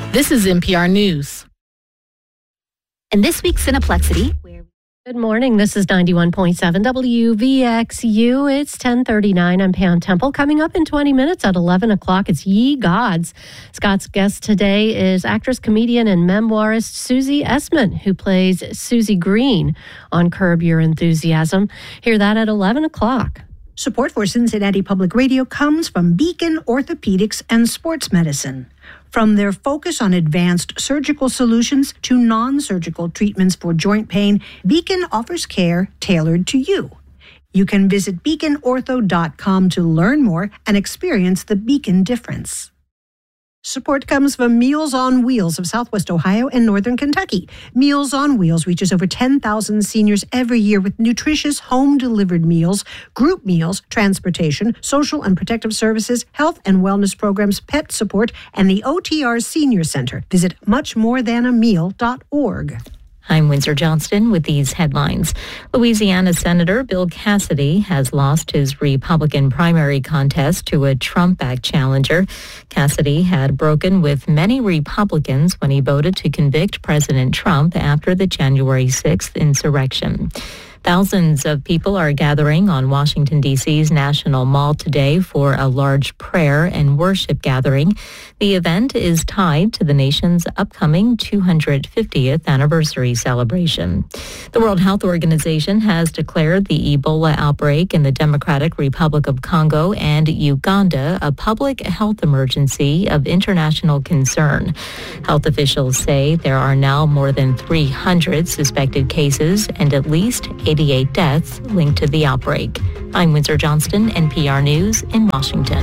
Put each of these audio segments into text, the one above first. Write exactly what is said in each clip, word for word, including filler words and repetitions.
This is N P R News. And this week's Cineplexity. Good morning. This is ninety-one point seven W V X U. It's ten thirty-nine. I'm Pam Temple. Coming up in twenty minutes at eleven o'clock, it's Ye Gods. Scott's guest today is actress, comedian, and memoirist Susie Essman, who plays Susie Green on Curb Your Enthusiasm. Hear that at eleven o'clock. Support for Cincinnati Public Radio comes from Beacon Orthopedics and Sports Medicine. From their focus on advanced surgical solutions to non-surgical treatments for joint pain, Beacon offers care tailored to you. You can visit beacon ortho dot com to learn more and experience the Beacon difference. Support comes from Meals on Wheels of Southwest Ohio and Northern Kentucky. Meals on Wheels reaches over ten thousand seniors every year with nutritious home-delivered meals, group meals, transportation, social and protective services, health and wellness programs, pet support, and the O T R Senior Center. Visit much more than a meal dot org. I'm Windsor Johnston with these headlines. Louisiana Senator Bill Cassidy has lost his Republican primary contest to a Trump-backed challenger. Cassidy had broken with many Republicans when he voted to convict President Trump after the January sixth insurrection. Thousands of people are gathering on Washington, D C's National Mall today for a large prayer and worship gathering. The event is tied to the nation's upcoming two hundred fiftieth anniversary celebration. The World Health Organization has declared the Ebola outbreak in the Democratic Republic of Congo and Uganda a public health emergency of international concern. Health officials say there are now more than three hundred suspected cases and at least eighty-eight deaths linked to the outbreak. I'm Windsor Johnston, N P R News in Washington.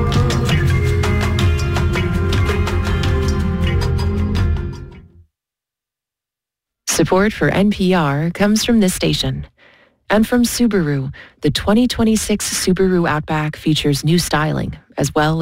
Support for N P R comes from this station. And from Subaru, the twenty twenty-six Subaru Outback features new styling, as well as